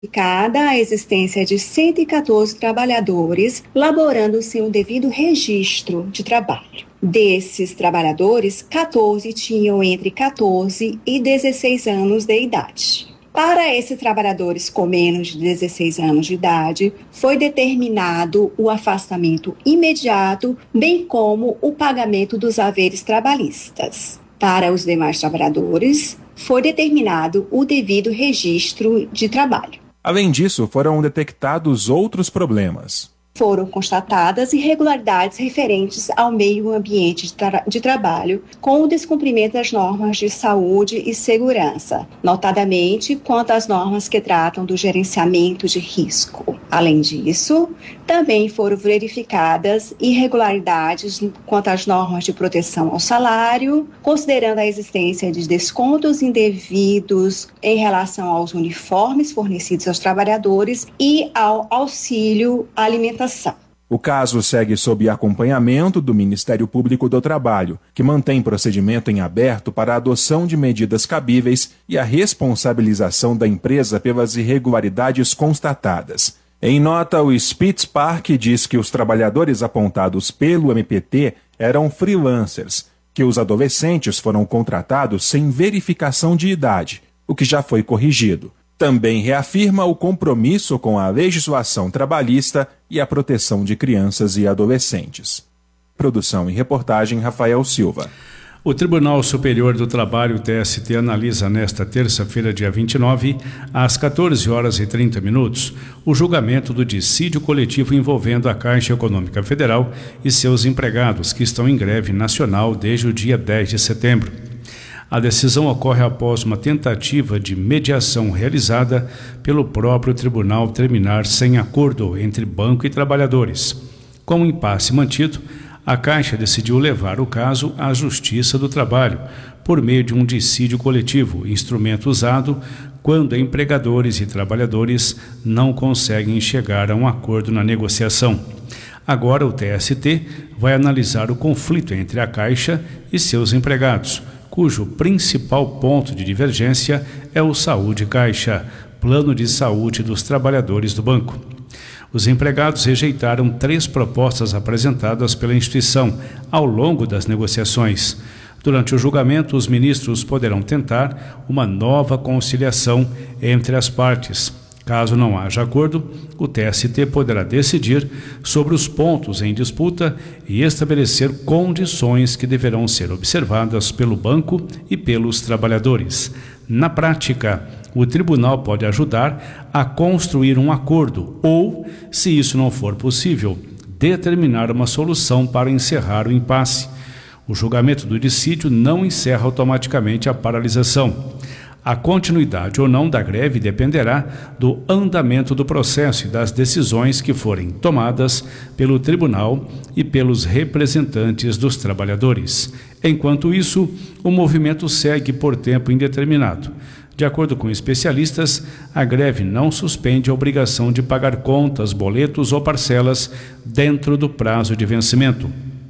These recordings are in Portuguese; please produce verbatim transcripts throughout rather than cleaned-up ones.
Cada a existência de cento e quatorze trabalhadores laborando sem o devido registro de trabalho. Desses trabalhadores, quatorze tinham entre quatorze e dezesseis anos de idade. Para esses trabalhadores com menos de dezesseis anos de idade, foi determinado o afastamento imediato, bem como o pagamento dos haveres trabalhistas. Para os demais trabalhadores, foi determinado o devido registro de trabalho. Além disso, foram detectados outros problemas. Foram constatadas irregularidades referentes ao meio ambiente de, tra- de trabalho, com o descumprimento das normas de saúde e segurança, notadamente quanto às normas que tratam do gerenciamento de risco. Além disso, também foram verificadas irregularidades quanto às normas de proteção ao salário, considerando a existência de descontos indevidos em relação aos uniformes fornecidos aos trabalhadores e ao auxílio alimentação. O caso segue sob acompanhamento do Ministério Público do Trabalho, que mantém procedimento em aberto para a adoção de medidas cabíveis e a responsabilização da empresa pelas irregularidades constatadas. Em nota, o Spitz Park diz que os trabalhadores apontados pelo M P T eram freelancers, que os adolescentes foram contratados sem verificação de idade, o que já foi corrigido. Também reafirma o compromisso com a legislação trabalhista e a proteção de crianças e adolescentes. Produção e reportagem Rafael Silva. O Tribunal Superior do Trabalho, T S T, analisa nesta terça-feira, dia vinte e nove, às quatorze horas e trinta minutos, o julgamento do dissídio coletivo envolvendo a Caixa Econômica Federal e seus empregados, que estão em greve nacional desde o dia dez de setembro. A decisão ocorre após uma tentativa de mediação realizada pelo próprio tribunal terminar sem acordo entre banco e trabalhadores. Com o impasse mantido, a Caixa decidiu levar o caso à Justiça do Trabalho, por meio de um dissídio coletivo, instrumento usado quando empregadores e trabalhadores não conseguem chegar a um acordo na negociação. Agora o T S T vai analisar o conflito entre a Caixa e seus empregados, cujo principal ponto de divergência é o Saúde Caixa, plano de saúde dos trabalhadores do banco. Os empregados rejeitaram três propostas apresentadas pela instituição ao longo das negociações. Durante o julgamento, os ministros poderão tentar uma nova conciliação entre as partes. Caso não haja acordo, o T S T poderá decidir sobre os pontos em disputa e estabelecer condições que deverão ser observadas pelo banco e pelos trabalhadores. Na prática, o tribunal pode ajudar a construir um acordo ou, se isso não for possível, determinar uma solução para encerrar o impasse. O julgamento do dissídio não encerra automaticamente a paralisação. A continuidade ou não da greve dependerá do andamento do processo e das decisões que forem tomadas pelo tribunal e pelos representantes dos trabalhadores. Enquanto isso, o movimento segue por tempo indeterminado. De acordo com especialistas, a greve não suspende a obrigação de pagar contas, boletos ou parcelas dentro do prazo de vencimento.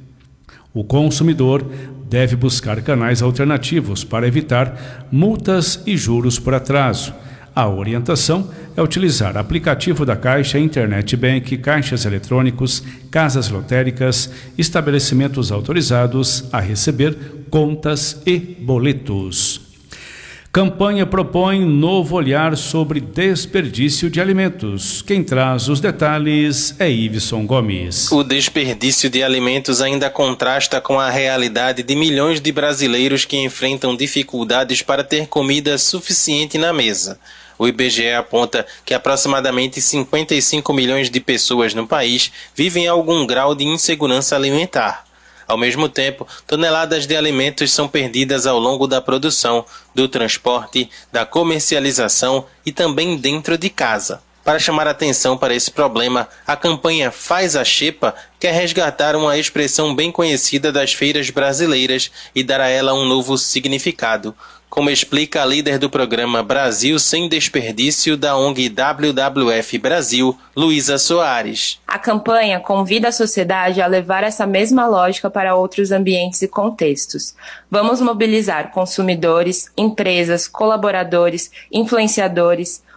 O consumidor deve buscar canais alternativos para evitar multas e juros por atraso. A orientação é utilizar aplicativo da Caixa, Internet Bank, caixas eletrônicos, casas lotéricas, estabelecimentos autorizados a receber contas e boletos. Campanha propõe novo olhar sobre desperdício de alimentos. Quem traz os detalhes é Iveson Gomes. O desperdício de alimentos ainda contrasta com a realidade de milhões de brasileiros que enfrentam dificuldades para ter comida suficiente na mesa. O I B G E aponta que aproximadamente cinquenta e cinco milhões de pessoas no país vivem algum grau de insegurança alimentar. Ao mesmo tempo, toneladas de alimentos são perdidas ao longo da produção, do transporte, da comercialização e também dentro de casa. Para chamar atenção para esse problema, a campanha Faz a Xepa quer resgatar uma expressão bem conhecida das feiras brasileiras e dar a ela um novo significado, como explica a líder do programa Brasil Sem Desperdício da O N G W W F Brasil, Luísa Soares. A campanha convida a sociedade a levar essa mesma lógica para outros ambientes e contextos. Vamos mobilizar consumidores, empresas, colaboradores, influenciadores,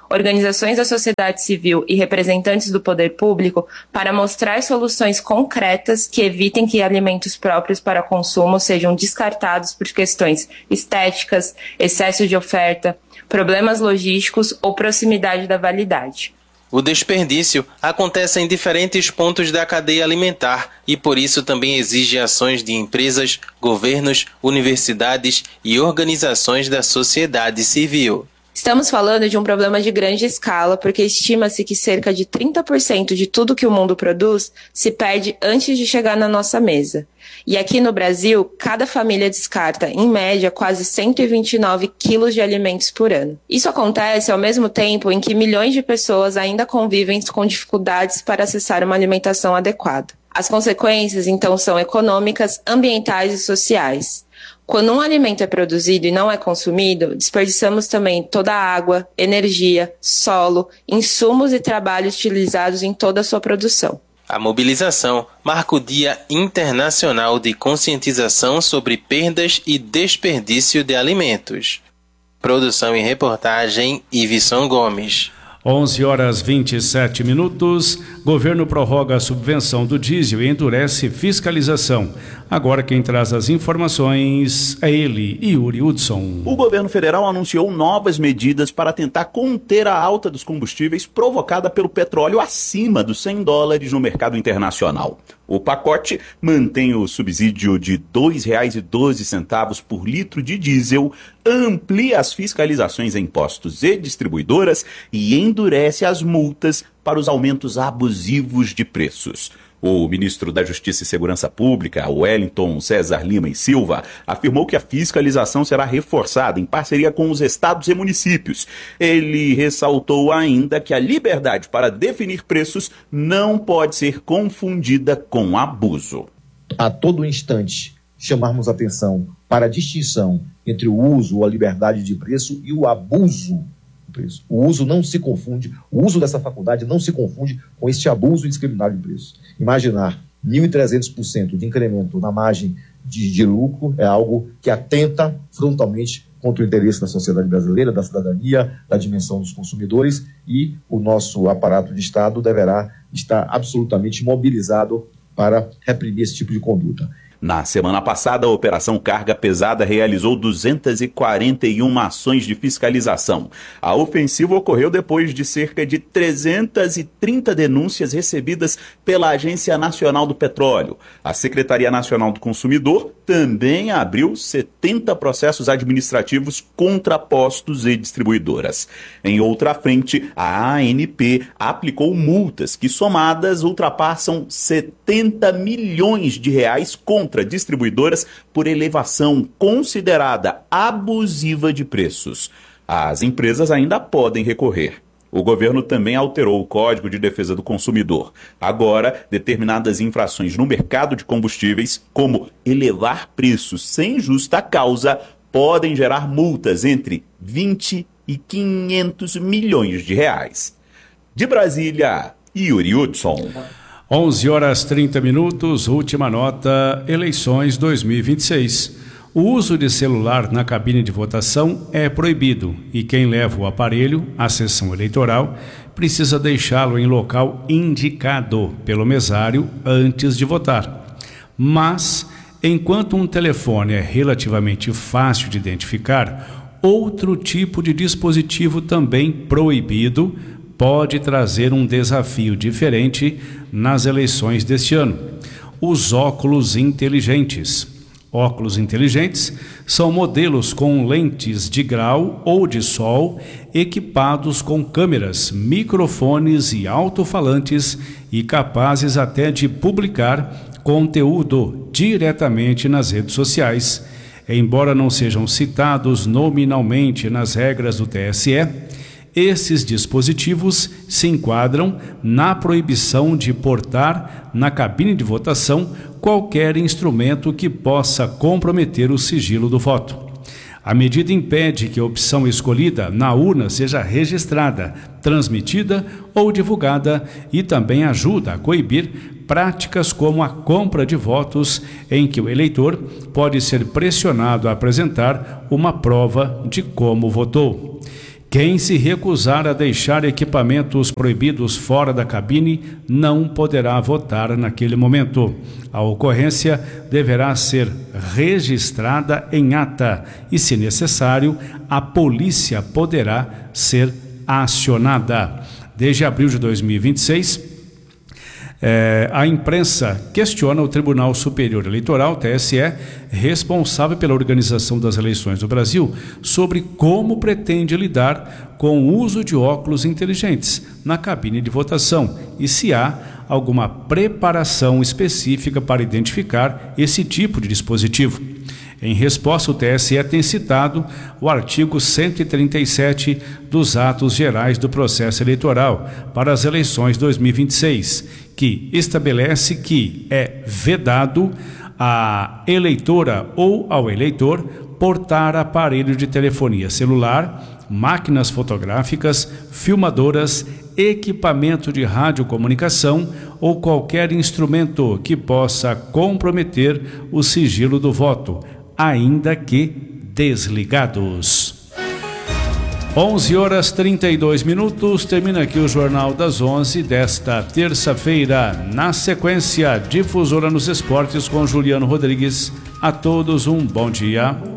organizações da sociedade civil e representantes do poder público para mostrar soluções concretas que evitem que alimentos próprios para consumo sejam descartados por questões estéticas, excesso de oferta, problemas logísticos ou proximidade da validade. O desperdício acontece em diferentes pontos da cadeia alimentar e por isso também exige ações de empresas, governos, universidades e organizações da sociedade civil. Estamos falando de um problema de grande escala, porque estima-se que cerca de trinta por cento de tudo que o mundo produz se perde antes de chegar na nossa mesa. E aqui no Brasil, cada família descarta, em média, quase cento e vinte e nove quilos de alimentos por ano. Isso acontece ao mesmo tempo em que milhões de pessoas ainda convivem com dificuldades para acessar uma alimentação adequada. As consequências, então, são econômicas, ambientais e sociais. Quando um alimento é produzido e não é consumido, desperdiçamos também toda a água, energia, solo, insumos e trabalho utilizados em toda a sua produção. A mobilização marca o Dia Internacional de Conscientização sobre Perdas e Desperdício de Alimentos. Produção e reportagem, Ivisson Gomes. onze horas e vinte e sete minutos. Governo prorroga a subvenção do diesel e endurece fiscalização. Agora quem traz as informações é ele, Yuri Hudson. O governo federal anunciou novas medidas para tentar conter a alta dos combustíveis provocada pelo petróleo acima dos cem dólares no mercado internacional. O pacote mantém o subsídio de dois reais e doze centavos por litro de diesel, amplia as fiscalizações em postos e distribuidoras e endurece as multas para os aumentos abusivos de preços. O ministro da Justiça e Segurança Pública, Wellington César Lima e Silva, afirmou que a fiscalização será reforçada em parceria com os estados e municípios. Ele ressaltou ainda que a liberdade para definir preços não pode ser confundida com abuso. A todo instante, chamarmos atenção para a distinção entre o uso ou a liberdade de preço e o abuso do preço. O uso não se confunde, o uso dessa faculdade não se confunde com este abuso indiscriminado de preço. Imaginar mil e trezentos por cento de incremento na margem de, de lucro é algo que atenta frontalmente contra o interesse da sociedade brasileira, da cidadania, da dimensão dos consumidores, e o nosso aparato de Estado deverá estar absolutamente mobilizado para reprimir esse tipo de conduta. Na semana passada, a Operação Carga Pesada realizou duzentas e quarenta e uma ações de fiscalização. A ofensiva ocorreu depois de cerca de trezentas e trinta denúncias recebidas pela Agência Nacional do Petróleo. A Secretaria Nacional do Consumidor também abriu setenta processos administrativos contra postos e distribuidoras. Em outra frente, a A N P aplicou multas que, somadas, ultrapassam setenta milhões de reais contra distribuidoras por elevação considerada abusiva de preços. As empresas ainda podem recorrer. O governo também alterou o Código de Defesa do Consumidor. Agora, determinadas infrações no mercado de combustíveis, como elevar preços sem justa causa, podem gerar multas entre vinte e quinhentos milhões de reais. De Brasília, Yuri Hudson. onze horas e trinta minutos, última nota, eleições dois mil e vinte e seis. O uso de celular na cabine de votação é proibido e quem leva o aparelho à sessão eleitoral precisa deixá-lo em local indicado pelo mesário antes de votar. Mas, enquanto um telefone é relativamente fácil de identificar, outro tipo de dispositivo também proibido pode trazer um desafio diferente nas eleições deste ano: os óculos inteligentes. Óculos inteligentes são modelos com lentes de grau ou de sol equipados com câmeras, microfones e alto-falantes e capazes até de publicar conteúdo diretamente nas redes sociais. Embora não sejam citados nominalmente nas regras do T S E, esses dispositivos se enquadram na proibição de portar na cabine de votação qualquer instrumento que possa comprometer o sigilo do voto. A medida impede que a opção escolhida na urna seja registrada, transmitida ou divulgada e também ajuda a coibir práticas como a compra de votos, em que o eleitor pode ser pressionado a apresentar uma prova de como votou. Quem se recusar a deixar equipamentos proibidos fora da cabine não poderá votar naquele momento. A ocorrência deverá ser registrada em ata e, se necessário, a polícia poderá ser acionada. Desde abril de dois mil e vinte e seis, É, a imprensa questiona o Tribunal Superior Eleitoral, T S E, responsável pela organização das eleições do Brasil, sobre como pretende lidar com o uso de óculos inteligentes na cabine de votação e se há alguma preparação específica para identificar esse tipo de dispositivo. Em resposta, o T S E tem citado o artigo cento e trinta e sete dos Atos Gerais do Processo Eleitoral para as eleições dois mil e vinte e seis, que estabelece que é vedado à eleitora ou ao eleitor portar aparelho de telefonia celular, máquinas fotográficas, filmadoras, equipamento de radiocomunicação ou qualquer instrumento que possa comprometer o sigilo do voto, ainda que desligados. onze horas e trinta e dois minutos, termina aqui o Jornal das onze desta terça-feira. Na sequência, Difusora nos Esportes com Juliano Rodrigues. A todos um bom dia.